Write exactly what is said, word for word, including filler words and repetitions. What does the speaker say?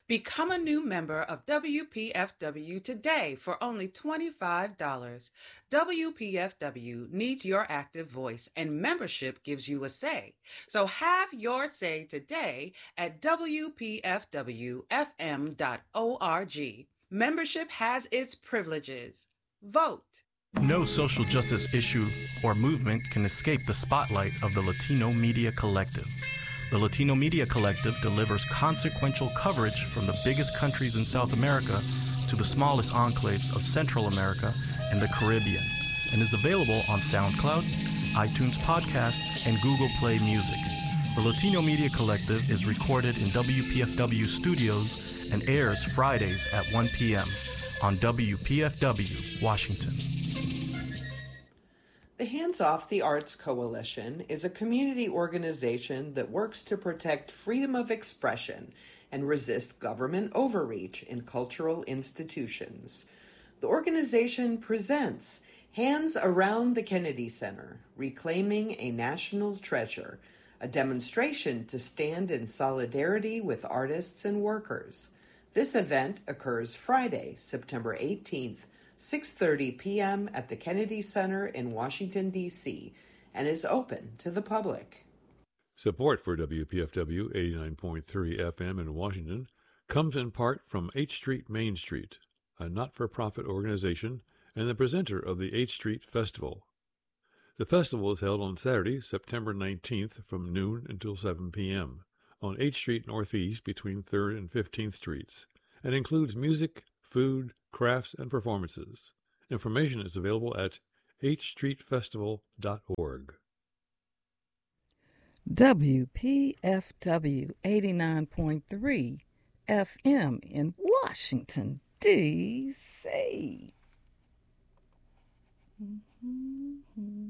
Become a new member of W P F W today for only twenty-five dollars. W P F W needs your active voice, and membership gives you a say. So have your say today at W P F W F M dot org. Membership has its privileges. Vote. No social justice issue or movement can escape the spotlight of the Latino Media Collective. The Latino Media Collective delivers consequential coverage from the biggest countries in South America to the smallest enclaves of Central America and the Caribbean, and is available on SoundCloud, iTunes Podcast, and Google Play Music. The Latino Media Collective is recorded in W P F W studios and airs Fridays at one p.m. on W P F W, Washington. The Hands Off the Arts Coalition is a community organization that works to protect freedom of expression and resist government overreach in cultural institutions. The organization presents Hands Around the Kennedy Center, Reclaiming a National Treasure, a demonstration to stand in solidarity with artists and workers. This event occurs Friday, September eighteenth, six thirty p.m. at the Kennedy Center in Washington, D C, and is open to the public. Support for W P F W eighty-nine point three F M in Washington comes in part from H Street Main Street, a not-for-profit organization and the presenter of the H Street Festival. The festival is held on Saturday, September nineteenth from noon until seven p.m. on H Street Northeast between third and fifteenth Streets, and includes music, food, crafts, and performances. Information is available at h street festival dot org. W P F W eighty-nine point three F M in Washington, D C. Mm-hmm.